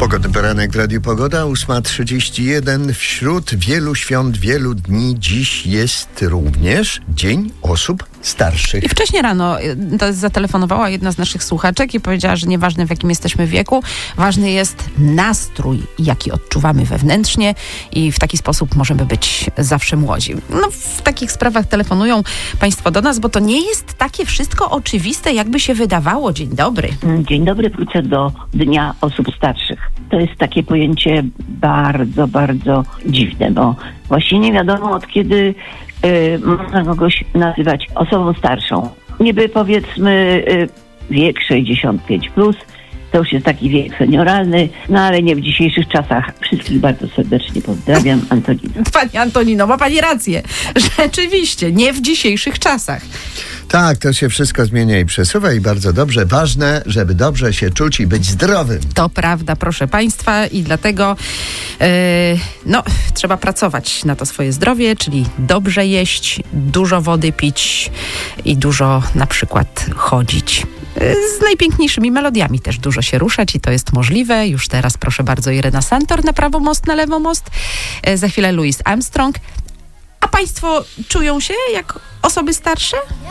Pogodny poranek w Radiu Pogoda, 8:31. Wśród wielu świąt, wielu dni dziś jest również Dzień Osób Starszych. I wcześniej rano zatelefonowała jedna z naszych słuchaczek i powiedziała, że nieważne w jakim jesteśmy wieku, ważny jest nastrój, jaki odczuwamy wewnętrznie i w taki sposób możemy być zawsze młodzi. No, w takich sprawach telefonują Państwo do nas, bo to nie jest takie wszystko oczywiste, jakby się wydawało. Dzień dobry. Dzień dobry, wrócę do Dnia Osób Starszych. To jest takie pojęcie bardzo, bardzo dziwne, bo właściwie nie wiadomo od kiedy można kogoś nazywać osobą starszą. Niby powiedzmy wiek 65+, to już jest taki wiek senioralny, no ale nie w dzisiejszych czasach. Wszystkich bardzo serdecznie pozdrawiam, Antonina. Pani Antonino, ma Pani rację. Rzeczywiście, nie w dzisiejszych czasach. Tak, to się wszystko zmienia i przesuwa i bardzo dobrze. Ważne, żeby dobrze się czuć i być zdrowym. To prawda, proszę Państwa, i dlatego trzeba pracować na to swoje zdrowie, czyli dobrze jeść, dużo wody pić i dużo na przykład chodzić. Z najpiękniejszymi melodiami też dużo się ruszać i to jest możliwe. Już teraz proszę bardzo Irena Santor na prawo most, na lewo most. Za chwilę Louis Armstrong. A Państwo czują się jak osoby starsze?